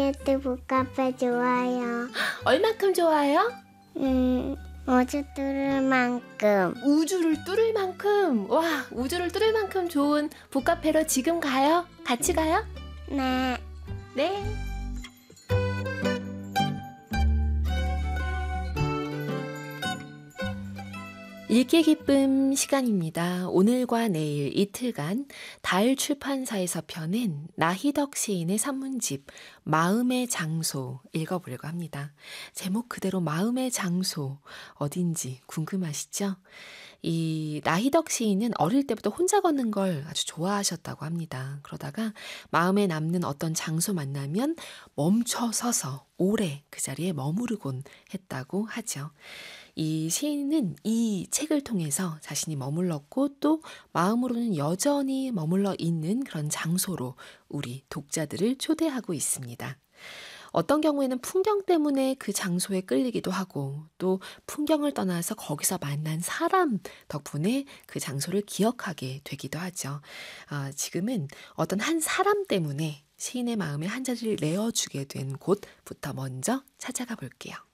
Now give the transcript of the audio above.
다이어트 복카페 좋아요. 얼만큼 좋아요? 어제 뚫을 만큼. 우주를 뚫을 만큼. 와, 우주를 뚫을 만큼 좋은 북카페로 지금 가요? 같이 가요? 네. 네. 읽기 기쁨 시간입니다. 오늘과 내일 이틀간 달 출판사에서 펴낸 나희덕 시인의 산문집 마음의 장소 읽어보려고 합니다. 제목 그대로 마음의 장소 어딘지 궁금하시죠? 이 나희덕 시인은 어릴 때부터 혼자 걷는 걸 아주 좋아하셨다고 합니다. 그러다가 마음에 남는 어떤 장소 만나면 멈춰 서서 오래 그 자리에 머무르곤 했다고 하죠. 이 시인은 이 책을 통해서 자신이 머물렀고 또 마음으로는 여전히 머물러 있는 그런 장소로 우리 독자들을 초대하고 있습니다. 어떤 경우에는 풍경 때문에 그 장소에 끌리기도 하고 또 풍경을 떠나서 거기서 만난 사람 덕분에 그 장소를 기억하게 되기도 하죠. 지금은 어떤 한 사람 때문에 시인의 마음에 한 자리를 내어주게 된 곳부터 먼저 찾아가 볼게요.